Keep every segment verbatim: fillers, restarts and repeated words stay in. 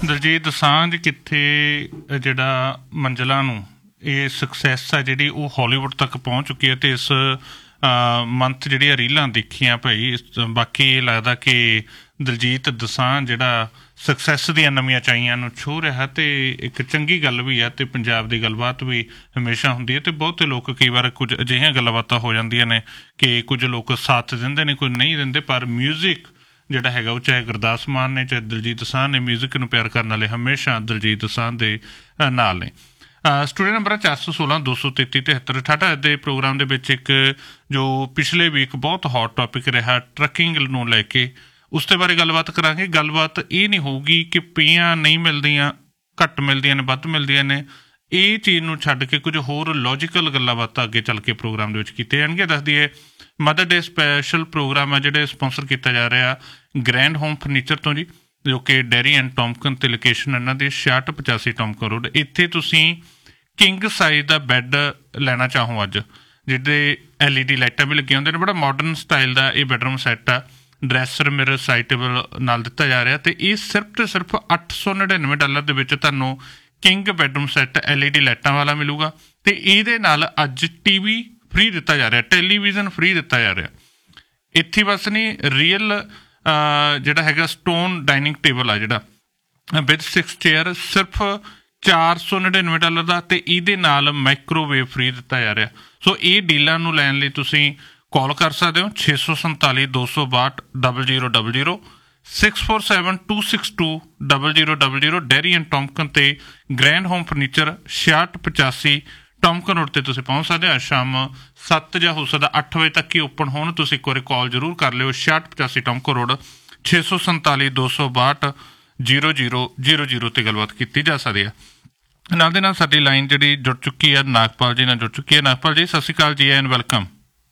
ਦਲਜੀਤ ਦੋਸਾਂਝ ਕਿੱਥੇ ਜਿਹੜਾ ਮੰਜ਼ਿਲਾਂ ਨੂੰ ਇਹ ਸਕਸੈਸ ਆ ਜਿਹੜੀ ਉਹ ਹਾਲੀਵੁੱਡ ਤੱਕ ਪਹੁੰਚ ਚੁੱਕੀ ਹੈ। ਅਤੇ ਇਸ ਮੰਥ ਜਿਹੜੀਆਂ ਰੀਲਾਂ ਦੇਖੀਆਂ ਭਾਈ, ਇਸ ਬਾਕੀ ਇਹ ਲੱਗਦਾ ਕਿ ਦਲਜੀਤ ਦੋਸਾਂਝ ਜਿਹੜਾ ਸਕਸੈਸ ਦੀਆਂ ਨਵੀਆਂ ਚਾਈਆਂ ਨੂੰ ਛੂਹ ਰਿਹਾ। ਅਤੇ ਇੱਕ ਚੰਗੀ ਗੱਲ ਵੀ ਆ ਅਤੇ ਪੰਜਾਬ ਦੀ ਗੱਲਬਾਤ ਵੀ ਹਮੇਸ਼ਾ ਹੁੰਦੀ ਹੈ। ਅਤੇ ਬਹੁਤੇ ਲੋਕ ਕਈ ਵਾਰ ਕੁਝ ਅਜਿਹੀਆਂ ਗੱਲਬਾਤਾਂ ਹੋ ਜਾਂਦੀਆਂ ਨੇ ਕਿ ਕੁਝ ਲੋਕ ਸਾਥ ਦਿੰਦੇ ਨੇ, ਕੁਝ ਨਹੀਂ ਦਿੰਦੇ, ਪਰ ਮਿਊਜ਼ਿਕ ਜਿਹੜਾ ਹੈਗਾ ਉਹ ਚਾਹੇ ਗੁਰਦਾਸ ਮਾਨ ਨੇ ਚਾਹੇ ਦਲਜੀਤ ਦੋਸਾਂਝ ਨੇ, ਮਿਊਜ਼ਿਕ ਨੂੰ ਪਿਆਰ ਕਰਨ ਵਾਲੇ ਹਮੇਸ਼ਾ ਦਲਜੀਤ ਦੋਸਾਂਝ ਦੇ ਨਾਲ ਨੇ। ਸਟੂਡੀਓ ਨੰਬਰ ਚਾਰ ਸੌ ਸੋਲਾਂ ਦੋ ਸੌ ਤੇਤੀ ਤਿਹੱਤਰ ਅਠਾਹਠ ਦੇ ਪ੍ਰੋਗਰਾਮ ਦੇ ਵਿੱਚ ਇੱਕ ਜੋ ਪਿਛਲੇ ਵੀਕ ਬਹੁਤ ਹੌਟ ਟੌਪਿਕ ਰਿਹਾ ਟਰੱਕਿੰਗ ਨੂੰ ਲੈ ਕੇ, ਉਸ ਦੇ ਬਾਰੇ ਗੱਲਬਾਤ ਕਰਾਂਗੇ। ਗੱਲਬਾਤ ਇਹ ਨਹੀਂ ਹੋਊਗੀ ਕਿ ਪੀਆਂ ਨਹੀਂ ਮਿਲਦੀਆਂ, ਘੱਟ ਮਿਲਦੀਆਂ ਨੇ, ਵੱਧ ਮਿਲਦੀਆਂ ਨੇ। ਇਹ ਚੀਜ਼ ਨੂੰ ਛੱਡ ਕੇ ਕੁਝ ਹੋਰ ਲੌਜੀਕਲ ਗੱਲਾਂ ਬਾਤਾਂ ਅੱਗੇ ਚੱਲ ਕੇ ਪ੍ਰੋਗਰਾਮ ਦੇ ਵਿੱਚ ਕੀਤੇ ਜਾਣਗੇ। ਦੱਸ ਦਈਏ ਮਦਰ ਡੇ ਸਪੈਸ਼ਲ ਪ੍ਰੋਗਰਾਮ ਹੈ ਜਿਹੜੇ ਸਪੋਂਸਰ ਕੀਤਾ ਜਾ ਰਿਹਾ ਗ੍ਰੈਂਡ ਹੋਮ ਫਰਨੀਚਰ ਤੋਂ ਜੀ, ਜੋ ਕਿ ਡੈਰੀ ਐਂਡ ਟੋਮਕਨ 'ਤੇ ਲੋਕੇਸ਼ਨ ਇਹਨਾਂ ਦੀ ਛਿਆਹਠ ਪਚਾਸੀ ਟੋਮਕਨ ਰੋਡ। ਇੱਥੇ ਤੁਸੀਂ ਕਿੰਗ ਸਾਈਜ਼ ਦਾ ਬੈੱਡ ਲੈਣਾ ਚਾਹੋ ਅੱਜ, ਜਿਹਦੇ ਐਲ ਈ ਡੀ ਲਾਈਟਾਂ ਵੀ ਲੱਗੀਆਂ ਹੁੰਦੀਆਂ ਨੇ, ਬੜਾ ਮਾਡਰਨ ਸਟਾਈਲ ਦਾ ਇਹ ਬੈਡਰੂਮ ਸੈੱਟ ਆ। ਡਰੈਸਰ ਮਿਰਰ ਸਾਈਡ ਟੇਬਲ ਨਾਲ ਦਿੱਤਾ ਜਾ ਰਿਹਾ ਅਤੇ ਇਹ ਸਿਰਫ ਅਤੇ ਸਿਰਫ ਅੱਠ ਸੌ ਨੜਿਨਵੇਂ ਡਾਲਰ ਦੇ ਵਿੱਚ ਤੁਹਾਨੂੰ king bedroom set L E D ਲਾਈਟਾਂ ਵਾਲਾ ਮਿਲੂਗਾ। ਅਤੇ ਇਹਦੇ ਨਾਲ ਅੱਜ ਟੀ ਵੀ ਫਰੀ ਦਿੱਤਾ ਜਾ ਰਿਹਾ, ਟੈਲੀਵਿਜ਼ਨ ਫਰੀ ਦਿੱਤਾ ਜਾ ਰਿਹਾ। ਇੱਥੇ ਬਸ ਨਹੀਂ, ਰੀਅਲ ਜਿਹੜਾ ਹੈਗਾ ਸਟੋਨ ਡਾਈਨਿੰਗ ਟੇਬਲ ਆ ਜਿਹੜਾ ਵਿਦ ਸਿਕਸ ਚੇਅਰ ਸਿਰਫ ਚਾਰ ਸੌ ਨੜਿਨਵੇਂ ਡਾਲਰ ਦਾ, ਅਤੇ ਇਹਦੇ ਨਾਲ ਮਾਈਕਰੋਵੇਵ ਫਰੀ ਦਿੱਤਾ ਜਾ ਰਿਹਾ। ਸੋ ਇਹ ਡੀਲਾਂ ਨੂੰ ਲੈਣ ਲਈ ਤੁਸੀਂ ਕਾਲ ਕਰ ਸਕਦੇ ਹੋ ਛੇ ਸੌ ਸੰਤਾਲੀ ਦੋ ਸੌ ਬਾਹਠ double zero double zero six four seven two six to double zero double zero dairy and ਟੋਮਕਨ 'ਤੇ ਗ੍ਰੈਂਡ ਹੋਮ ਫਰਨੀਚਰ ਛਿਆਹਠ ਪਚਾਸੀ ਟੋਮਕਨ ਰੋਡ 'ਤੇ ਤੁਸੀਂ ਪਹੁੰਚ ਸਕਦੇ ਹੋ। ਸ਼ਾਮ ਸੱਤ ਜਾਂ ਹੋ ਸਕਦਾ ਅੱਠ ਵਜੇ ਤੱਕ ਹੀ ਓਪਨ ਹੋਣ। ਤੁਸੀਂ ਇੱਕ ਵਾਰੀ ਕਾਲ ਜ਼ਰੂਰ ਕਰ ਲਿਓ। ਛਿਆਹਠ ਪਚਾਸੀ ਟੋਮਕਨ ਰੋਡ ਛੇ ਸੌ ਸੰਤਾਲੀ ਦੋ ਸੌ ਬਾਹਠ ਜੀਰੋ ਜੀਰੋ ਜੀਰੋ ਜੀਰੋ 'ਤੇ ਗੱਲਬਾਤ ਕੀਤੀ ਜਾ ਸਕਦੀ ਹੈ। ਨਾਲ ਦੇ ਨਾਲ ਸਾਡੀ ਲਾਈਨ ਜਿਹੜੀ ਜੁੜ ਚੁੱਕੀ ਹੈ ਨਾਗਪਾਲ ਜੀ ਨਾਲ ਜੁੜ ਚੁੱਕੀ ਹੈ। ਨਾਗਪਾਲ ਜੀ ਸਤਿ ਸ਼੍ਰੀ ਅਕਾਲ ਜੀ ਐਂਡ ਵੈਲਕਮ।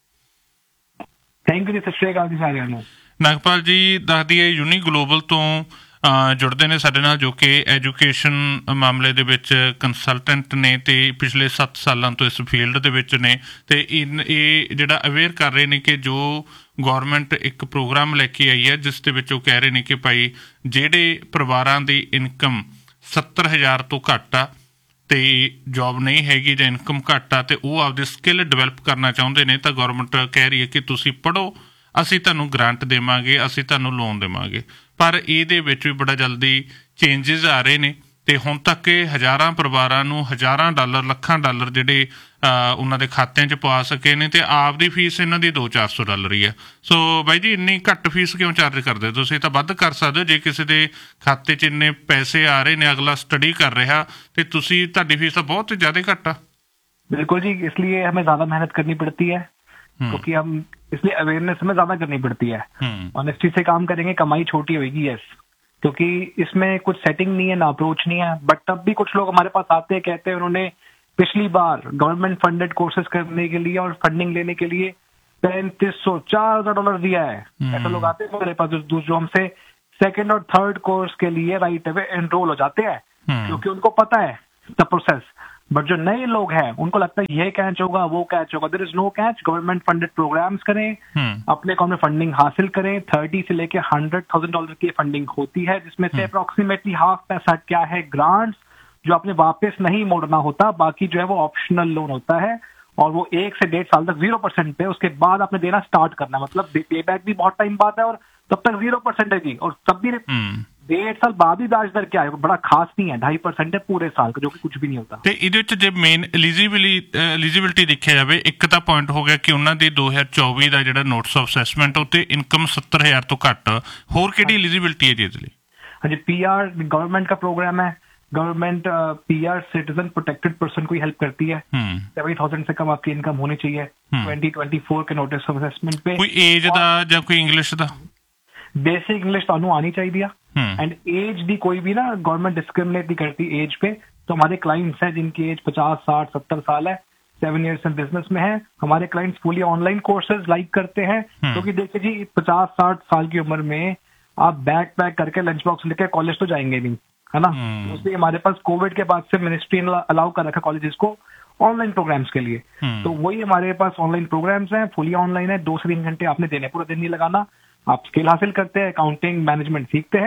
ਥੈਂਕ ਯੂ ਜੀ, ਸਤਿ ਸ਼੍ਰੀ ਅਕਾਲ ਜੀ ਸਾਰਿਆਂ ਨੂੰ। ਨਾਗਪਾਲ ਜੀ ਦੱਸਦੀ ਹੈ ਯੂਨੀ ਗਲੋਬਲ ਤੋਂ ਜੁੜਦੇ ਨੇ ਸਾਡੇ ਨਾਲ, ਜੋ ਕਿ ਐਜੂਕੇਸ਼ਨ ਮਾਮਲੇ ਦੇ ਵਿੱਚ ਕੰਸਲਟੈਂਟ ਨੇ ਅਤੇ ਪਿਛਲੇ ਸੱਤ ਸਾਲਾਂ ਤੋਂ ਇਸ ਫੀਲਡ ਦੇ ਵਿੱਚ ਨੇ। ਅਤੇ ਇਨ ਇਹ ਜਿਹੜਾ ਅਵੇਅਰ ਕਰ ਰਹੇ ਨੇ ਕਿ ਜੋ ਗੌਰਮੈਂਟ ਇੱਕ ਪ੍ਰੋਗਰਾਮ ਲੈ ਕੇ ਆਈ ਹੈ ਜਿਸ ਦੇ ਵਿੱਚ ਉਹ ਕਹਿ ਰਹੇ ਨੇ ਕਿ ਭਾਈ ਜਿਹੜੇ ਪਰਿਵਾਰਾਂ ਦੀ ਇਨਕਮ ਸੱਤਰ ਹਜ਼ਾਰ ਤੋਂ ਘੱਟ ਆ ਅਤੇ ਜੋਬ ਨਹੀਂ ਹੈਗੀ ਜਾਂ ਇਨਕਮ ਘੱਟ ਆ ਅਤੇ ਉਹ ਆਪਦੀ ਸਕਿੱਲ ਡਿਵੈਲਪ ਕਰਨਾ ਚਾਹੁੰਦੇ ਨੇ, ਤਾਂ ਗੌਰਮੈਂਟ ਕਹਿ ਰਹੀ ਹੈ ਕਿ ਤੁਸੀਂ ਪੜ੍ਹੋ, ਅਸੀਂ ਤੁਹਾਨੂੰ ਗ੍ਰਾਂਟ ਦੇਵਾਂਗੇ, ਅਸੀਂ ਤੁਹਾਨੂੰ ਲੋਨ ਦੇਵਾਂਗੇ। ਪਰ ਇਹਦੇ ਵਿੱਚ ਵੀ ਬੜਾ ਜਲਦੀ ਚੇਂਜਿਸ ਆ ਰਹੇ ਨੇ ਅਤੇ ਹੁਣ ਤੱਕ ਇਹ ਹਜ਼ਾਰਾਂ ਪਰਿਵਾਰਾਂ ਨੂੰ ਹਜ਼ਾਰਾਂ ਡਾਲਰ ਲੱਖਾਂ ਡਾਲਰ ਜਿਹੜੇ ਉਹਨਾਂ ਦੇ ਖਾਤਿਆਂ 'ਚ ਪਾ ਸਕੇ ਨੇ, ਅਤੇ ਆਪਦੀ ਫੀਸ ਇਹਨਾਂ ਦੀ ਦੋ ਚਾਰ ਸੌ ਡਾਲਰ ਹੀ ਆ। ਸੋ ਬਾਈ ਜੀ ਇੰਨੀ ਘੱਟ ਫੀਸ ਕਿਉਂ ਚਾਰਜ ਕਰਦੇ ਹੋ? ਤੁਸੀਂ ਤਾਂ ਵੱਧ ਕਰ ਸਕਦੇ ਹੋ। ਜੇ ਕਿਸੇ ਦੇ ਖਾਤੇ 'ਚ ਇੰਨੇ ਪੈਸੇ ਆ ਰਹੇ ਨੇ, ਅਗਲਾ ਸਟੱਡੀ ਕਰ ਰਿਹਾ, ਅਤੇ ਤੁਸੀਂ ਤੁਹਾਡੀ ਫੀਸ ਤਾਂ ਬਹੁਤ ਜ਼ਿਆਦਾ ਘੱਟ ਆ। बिल्कुल जी, इसलिए हमें ज्यादा मेहनत करनी पड़ती है क्योंकि हम इसलिए अवेयरनेस हमें ज्यादा करनी पड़ती है। ऑनेस्टी से काम करेंगे, कमाई छोटी होगी यस, क्योंकि इसमें कुछ सेटिंग नहीं है ना अप्रोच नहीं है। बट तब भी कुछ लोग हमारे पास आते हैं, कहते हैं उन्होंने पिछली बार गवर्नमेंट फंडेड कोर्सेज करने के लिए और फंडिंग लेने के लिए पैंतीस सौ चार हजार डॉलर दिया है। ऐसे लोग आते हैं हमारे पास जो हमसे सेकेंड और थर्ड कोर्स के लिए राइट अवे एनरोल हो जाते हैं क्योंकि उनको पता है द प्रोसेस। बट जो नए लोग हैं उनको लगता है ये कैच होगा वो कैच होगा। There is no catch. Government funded programmes करें, अपने अकाउंट में फंडिंग हासिल करें। थर्टी से लेके हंड्रेड थाउजेंड डॉलर की फंडिंग होती है, जिसमें से अप्रोक्सीमेटली हाफ पैसा क्या है ग्रांट्स, जो आपने वापस नहीं मोड़ना होता, बाकी जो है वो ऑप्शनल लोन होता है और वो एक से डेढ़ साल तक जीरो परसेंट पे, उसके बाद आपने देना स्टार्ट करना। मतलब पे बैक भी बहुत टाइम बाद है और तब तक जीरो परसेंट है जी, और तब भी डेढ़ साल बाद ही ब्याज दर क्या है, बड़ा खास नहीं है, ढाई परसेंट है पूरे साल का, जो कि कुछ भी नहीं होता। ਤੇ ਇਹਦੇ ਵਿੱਚ ਜੇ ਮੇਨ ਐਲੀਜੀਬਿਲੀ ਐਲੀਜੀਬਿਲਿਟੀ ਦੇਖਿਆ ਜਾਵੇ, ਇੱਕ ਤਾਂ ਪੁਆਇੰਟ ਹੋ ਗਿਆ ਕਿ ਉਹਨਾਂ ਦੀ ਦੋ ਹਜ਼ਾਰ ਚੌਵੀ ਦਾ ਜਿਹੜਾ ਨੋਟਿਸ ਆਫ ਅਸੈਸਮੈਂਟ ਉੱਤੇ ਇਨਕਮ ਸੱਤਰ ਹਜ਼ਾਰ ਤੋਂ ਘੱਟ। ਹੋਰ ਕਿਹੜੀ ਐਲੀਜੀਬਿਲਿਟੀ ਹੈ ਜੀ ਇਹਦੇ ਲਈ? ਹਾਂਜੀ, पी आर गवर्नमेंट का प्रोग्राम है। Government P R citizen protected person को हेल्प करती है। सेवेंटी थाउजेंड से कम आपकी इनकम होनी चाहिए ट्वेंटी ट्वेंटी फोर के नोटिस ऑफ असेसमेंट पे। कोई एज ਦਾ ਜਾਂ ਕੋਈ ਇੰਗਲਿਸ਼ ਦਾ? बेसिक इंग्लिश ਤੁਹਾਨੂੰ आनी चाहिए। एंड एज दी कोई भी ना गवर्नमेंट डिस्क्रिमिनेट नहीं करती एज पे। तो हमारे क्लाइंट्स हैं जिनकी एज पचास साठ सत्तर साल है, सेवन ईयर्स में बिजनेस में है, हमारे clients fully online courses like करते हैं क्योंकि देखिए जी पचास साठ साल की उम्र में आप बैग पैक करके लंच बॉक्स लेकर कॉलेज तो जाएंगे नहीं, है ना। इसलिए हमारे पास कोविड के बाद से मिनिस्ट्री ने अलाउ कर रखा कॉलेजेस को ऑनलाइन प्रोग्राम्स के लिए। तो वही हमारे पास ऑनलाइन प्रोग्राम्स हैं, फुली ऑनलाइन है। दो से तीन घंटे आपने देने, पूरा दिन नहीं लगाना। आप स्किल हासिल करते हैं, अकाउंटिंग मैनेजमेंट सीखते हैं,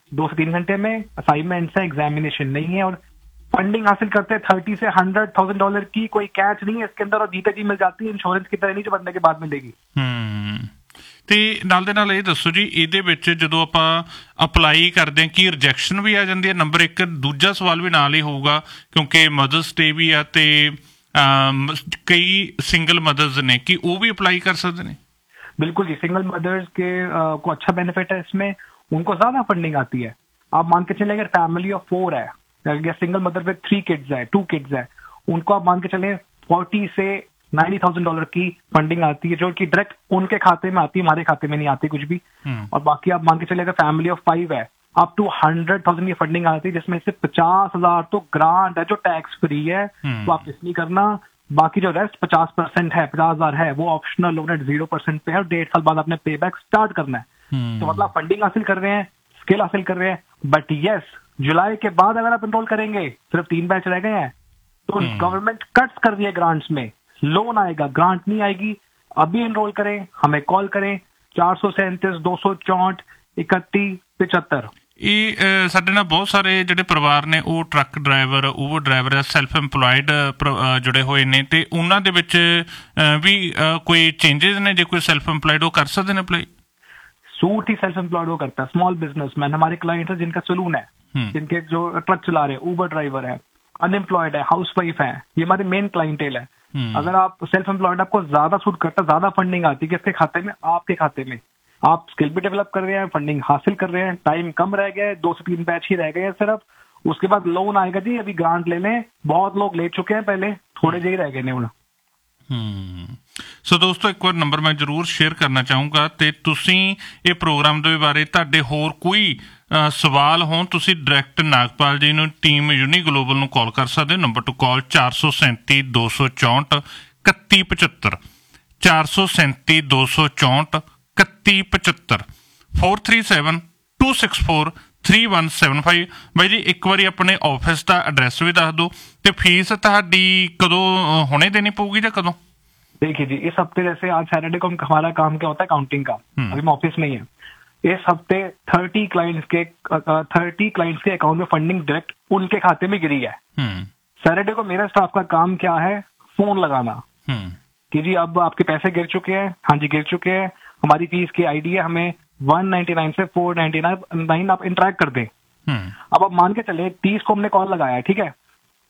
दो से तीन घंटे में, असाइनमेंट्स है, एग्जामिनेशन नहीं है, और फंडिंग हासिल करते हैं थर्टी से हंड्रेड थाउजेंड डॉलर की, कोई कैच नहीं है इसके अंदर, और जीते जी मिल जाती है, इंश्योरेंस की तरह नहीं जो बनने के बाद मिलेगी। ਹੂੰ ਤੇ ਨਾਲ ਦੇ ਨਾਲ ਇਹ ਦੱਸੋ ਜੀ, ਇਹਦੇ ਵਿੱਚ ਜਦੋਂ ਆਪਾਂ ਅਪਲਾਈ ਕਰਦੇ ਹਾਂ ਕੀ ਰਿਜੈਕਸ਼ਨ ਵੀ ਆ ਜਾਂਦੀ ਹੈ? ਨੰਬਰ ਇੱਕ। ਦੂਜਾ ਸਵਾਲ ਵੀ ਨਾਲ ਹੀ ਹੋਊਗਾ ਕਿਉਂਕਿ ਮਦਰਸ ਡੇ ਵੀ ਆ ਤੇ ਕਈ ਸਿੰਗਲ मदर्स ने कि वो भी अप्लाई कर सकते हैं? बिल्कुल जी, सिंगल मदर्स के आ, को अच्छा बेनिफिट है इसमें, उनको ज्यादा फंडिंग आती है। आप मान के चले अगर फैमिली ऑफ फोर है या सिंगल मदर पे थ्री किड्स है, टू किड्स है, उनको आप मान के चले फोर्टी से नाइन्टी थाउजेंड डॉलर की फंडिंग आती है, जो कि डायरेक्ट उनके खाते में आती है, हमारे खाते में नहीं आती कुछ भी। और बाकी आप मान के चले अगर फैमिली ऑफ फाइव है, अप टू हंड्रेड थाउजेंड की फंडिंग आती है, जिसमें से पचास हजार तो ग्रांट है जो टैक्स फ्री है, तो आप कुछ नहीं करना। बाकी जो रेस्ट पचास परसेंट है, पचास हजार है, वो optional loan eight zero percent पे है, और डेढ़ साल बाद अपने पे बैक स्टार्ट करना है। तो मतलब फंडिंग हासिल कर रहे हैं, स्किल हासिल कर रहे हैं, बट यस जुलाई के बाद अगर आप एनरोल करेंगे, सिर्फ तीन बैच रह गए हैं, तो गवर्नमेंट कट्स कर दिए ग्रांट्स में, लोन आएगा, ग्रांट नहीं आएगी। अभी एनरोल करें, हमें कॉल करें, चार सौ सैंतीस दो सौ चौंठ इकतीस पचहत्तर। ਇਹ ਸਾਡੇ ਨਾਲ ਬਹੁਤ ਸਾਰੇ ਜਿਹੜੇ ਪਰਿਵਾਰ ਨੇ ਉਹ truck driver, over driver, self employed ਜੁੜੇ ਹੋਏ ਨੇ, ਤੇ ਉਹਨਾਂ ਦੇ ਵਿੱਚ ਵੀ ਕੋਈ ਚੇਂजेस ਨੇ? ਜੇ ਕੋਈ ਸੈਲਫ ਇੰਪਲੋਇਡ ਉਹ ਕਰ ਸਕਦੇ ਨੇ ਅਪਲਾਈ? सूट ही सेल्फ एम्प्लॉयड वो करता है, स्मॉल बिजनेसमैन हमारे क्लाइंट है जिनका सलून है, जिनके जो ट्रक चला रहे हैं, ऊबर ड्राइवर है, अनएम्प्लॉयड है, हाउस वाइफ है, ये हमारे मेन क्लाइंटेल है। अगर आप सेल्फ एम्प्लॉयड, आपको ज्यादा सूट करता है, ज्यादा फंडिंग आती है किसके खाते में? आपके खाते में। आप स्किल भी डेवलप कर रहे हैं, फंडिंग हासिल कर रहे हैं, टाइम कम रह गया है, दो से तीन बैच ही रह गए हैं सिर्फ, उसके बाद लोन आएगा जी, अभी ग्रांट ले लें, बहुत लोग ले चुके हैं पहले, थोड़े ਜਿਹੇ रह गए ने ਹੁਣ। ਹੂੰ ਸੋ ਦੋਸਤੋ, ਇੱਕ ਵਾਰ ਨੰਬਰ ਮੈਂ ਜ਼ਰੂਰ ਸ਼ੇਅਰ ਕਰਨਾ ਚਾਹੂੰਗਾ, ਤੇ ਤੁਸੀਂ ਇਹ ਪ੍ਰੋਗਰਾਮ ਦੇ ਬਾਰੇ ਤੁਹਾਡੇ ਹੋਰ ਕੋਈ ਸਵਾਲ ਹੋਣ, ਤੁਸੀਂ ਡਾਇਰੈਕਟ ਨਾਗਪਾਲ ਜੀ ਨੂੰ, ਟੀਮ ਯੂਨੀ ਗਲੋਬਲ ਨੂੰ ਕਾਲ ਕਰ ਸਕਦੇ ਹੋ। ਨੰਬਰ ਟੂ ਕਾਲ ਚਾਰ ਸੌ ਸੈਂਤੀ ਦੋ ਸੌ ਚੌਂਹਠ ਇਕੱਤੀ ਪਚੱਤਰ, ਚਾਰ ਸੌ ਸੈਂਤੀ ਦੋ ਸੌ ਚੌਂਹਠ ਇਕੱਤੀ ਪਚੱਤਰ, four three seven two six four three one seven ਫਾइव। ਬਾਈ ਜੀ ਇੱਕ ਵਾਰੀ ਆਪਣੇ ਆਫਿਸ ਦਾ ਐਡਰੈਸ ਵੀ ਦੱਸ ਦਿਓ, ਤੇ ਫੀਸ ਤੁਹਾਡੀ कदों ਹੁਣੇ देनी पड़ेगी या कदों? देखिए जी, इस हफ्ते जैसे आज सैटरडे को हमारा काम क्या होता है, काउंटिंग का, अभी हम ऑफिस में ही है। इस हफ्ते थर्टी क्लाइंट्स के थर्टी क्लाइंट्स के अकाउंट में फंडिंग डायरेक्ट उनके खाते में गिरी है। सैटरडे को मेरा स्टाफ का काम क्या है, फोन लगाना कि जी अब आपके पैसे गिर चुके हैं, हाँ जी गिर चुके हैं, हमारी फीस की आईडी है, हमें वन नाइन्टी नाइन से फोर नाइन्टी नाइन आप इंटरेक्ट कर दें। अब आप मान के चले तीस को हमने कॉल लगाया, ठीक है,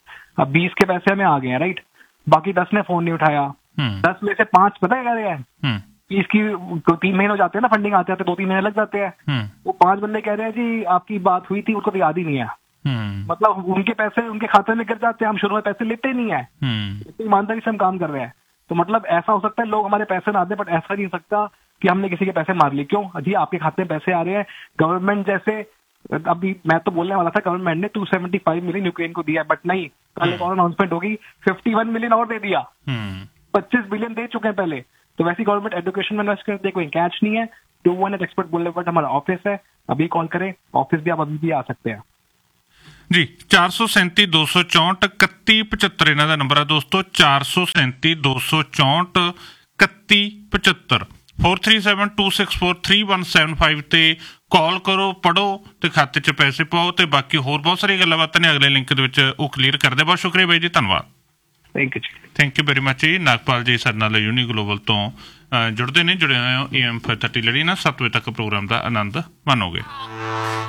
अब बीस के पैसे हमें आ गए हैं, राइट, बाकी दस ने फोन नहीं उठाया, दस में से पांच पता है क्या रहे हैं, इसकी तीन महीने हो जाते हैं ना, फंडिंग आते हैं तो दो तीन महीने लग जाते हैं, वो पांच बंदे कह रहे हैं जी आपकी बात हुई थी, उसको तो याद ही नहीं है। मतलब उनके पैसे उनके खाते में गिर जाते हैं, हम शुरू में पैसे लेते नहीं है, इतनी ईमानदारी से हम काम कर रहे हैं। तो मतलब ऐसा हो सकता है लोग हमारे पैसे ना दे, बट ऐसा नहीं हो सकता कि हमने किसी के पैसे मार लिए। क्यों जी, आपके खाते में पैसे आ रहे हैं, गवर्नमेंट जैसे, अभी मैं तो बोलने वाला था गवर्नमेंट ने to seventy five million Ukraine को दिया, बट नहीं, कल एक और अनाउंसमेंट होगी, फिफ्टी वन मिलियन और दे दिया, पच्चीस बिलियन दे चुके हैं पहले। तो वैसे गवर्नमेंट एजुकेशन में इन्वेस्ट करते, कोई कैच नहीं है। टू वन एट एक्सपर्ट बोलने पर हमारा ऑफिस है, अभी कॉल करें, ऑफिस भी आप अभी भी आ सकते हैं जी। चार सौ सैंती दो सौ चौंठ इकती पचहत्तर इन्हों का नंबर है दोस्तों, चार सौ सैंती दो सौ चौंठ इकती पचहत्तर, four three seven two six four three one seven five ते कॉल करो, पढ़ो तो खाते च पैसे पाओ, तो बाकी होर बहुत सारी गल्लां बातां ने अगले लिंक दे विच वो क्लीयर करदे। बहुत शुक्रिया बाई जी, धन्नवाद, thank you ji, thank you very much जी। नागपाल जी साडे नाल यूनी ग्लोबल तो जुड़ते ने, जुड़े हुए हो ए एम फाइव थर्टी लड़ी ना, सत्त बजे तक प्रोग्राम का आनंद मानोगे।